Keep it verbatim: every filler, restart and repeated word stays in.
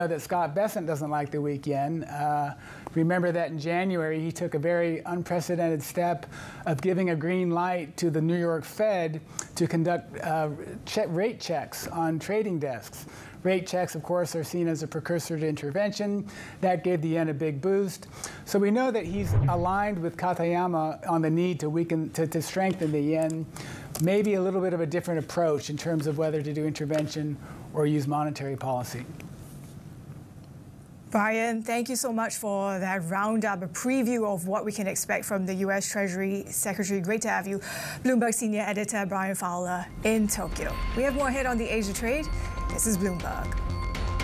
That Scott Bessent doesn't like the weak yen. Uh, remember that in January he took a very unprecedented step of giving a green light to the New York Fed to conduct uh, check rate checks on trading desks. Rate checks, of course, are seen as a precursor to intervention. That gave the yen a big boost. So we know that he's aligned with Katayama on the need to weaken, to, to strengthen the yen. Maybe a little bit of a different approach in terms of whether to do intervention or use monetary policy. Brian, thank you so much for that roundup, a preview of what we can expect from the U S Treasury Secretary. Great to have you. Bloomberg Senior Editor Brian Fowler in Tokyo. We have more ahead on the Asia Trade. This is Bloomberg.